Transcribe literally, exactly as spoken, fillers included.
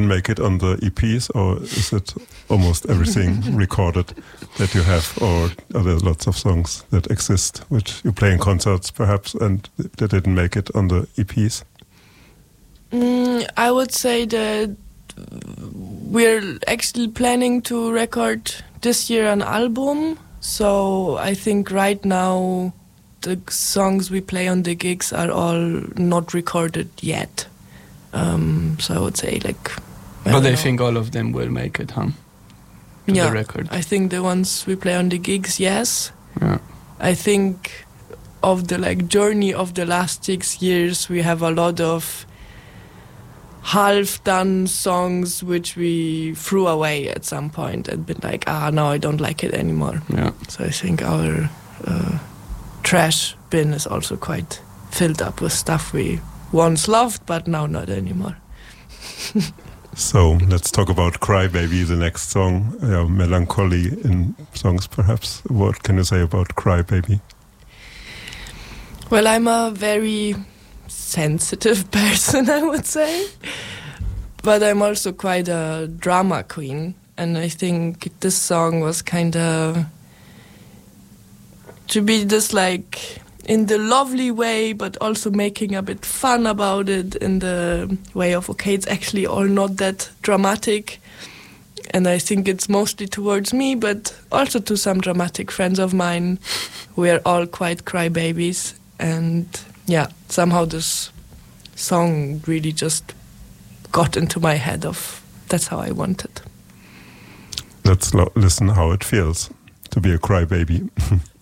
didn't make it on the E Ps, or is it almost everything recorded that you have, or are there lots of songs that exist which you play in concerts perhaps and that didn't make it on the E Ps? Mm, I would say that we're actually planning to record this year an album, so I think right now the songs we play on the gigs are all not recorded yet. Um, so I would say like... I But I know. think all of them will make it, huh? To yeah, the record. I think the ones we play on the gigs, yes. Yeah. I think of the like journey of the last six years, we have a lot of half-done songs which we threw away at some point and been like, ah, no, I don't like it anymore. Yeah. So I think our uh, trash bin is also quite filled up with stuff we once loved, but now not anymore. So let's talk about Cry Baby, the next song. Yeah, melancholy in songs perhaps. What can you say about Cry Baby? Well, I'm a very sensitive person, I would say. But I'm also quite a drama queen. And I think this song was kind of to be this like in the lovely way, but also making a bit fun about it in the way of, okay, it's actually all not that dramatic. And I think it's mostly towards me, but also to some dramatic friends of mine. We are all quite crybabies. And yeah, somehow this song really just got into my head of that's how I want it. Let's lo- listen how it feels to be a crybaby.